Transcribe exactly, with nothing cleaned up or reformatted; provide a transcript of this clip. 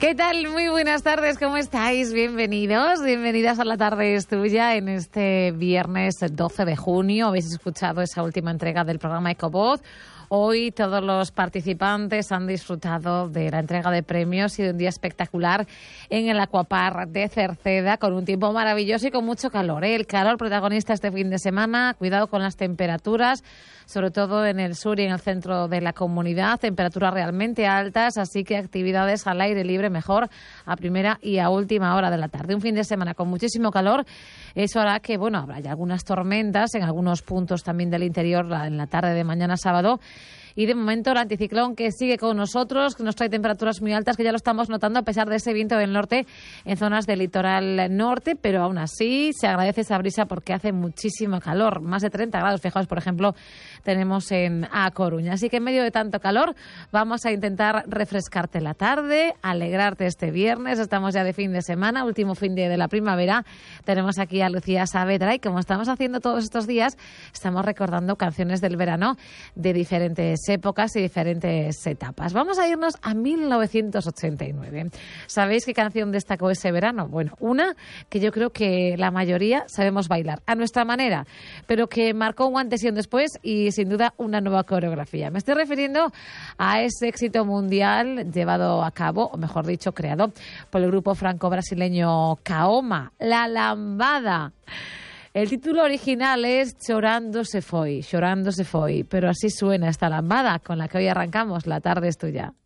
¿Qué tal? Muy buenas tardes, ¿cómo estáis? Bienvenidos, bienvenidas a La Tarde es Tuya en este viernes doce de junio. Habéis escuchado esa última entrega del programa Ecovoz. Hoy todos los participantes han disfrutado de la entrega de premios y de un día espectacular en el Aquapar de Cerceda, con un tiempo maravilloso y con mucho calor, ¿eh? El calor protagonista este fin de semana. Cuidado con las temperaturas, sobre todo en el sur y en el centro de la comunidad. Temperaturas realmente altas, así que actividades al aire libre mejor a primera y a última hora de la tarde. Un fin de semana con muchísimo calor. Eso hará que, bueno, habrá ya algunas tormentas en algunos puntos también del interior en la tarde de mañana sábado. Y de momento el anticiclón que sigue con nosotros, que nos trae temperaturas muy altas, que ya lo estamos notando a pesar de ese viento del norte en zonas del litoral norte, pero aún así se agradece esa brisa porque hace muchísimo calor, más de treinta grados, fijaos, por ejemplo, tenemos en A Coruña. Así que en medio de tanto calor vamos a intentar refrescarte la tarde, alegrarte este viernes. Estamos ya de fin de semana, último fin de, de la primavera. Tenemos aquí a Lucía Saavedra y como estamos haciendo todos estos días, estamos recordando canciones del verano de diferentes épocas y diferentes etapas. Vamos a irnos a mil novecientos ochenta y nueve. ¿Sabéis qué canción destacó ese verano? Bueno, una que yo creo que la mayoría sabemos bailar a nuestra manera, pero que marcó un antes y un después y sin duda una nueva coreografía. Me estoy refiriendo a ese éxito mundial llevado a cabo, o mejor dicho, creado por el grupo franco-brasileño Kaoma, La Lambada. El título original es Chorando se foi, Chorando se foi, pero así suena esta lambada con la que hoy arrancamos La Tarde es Tuya.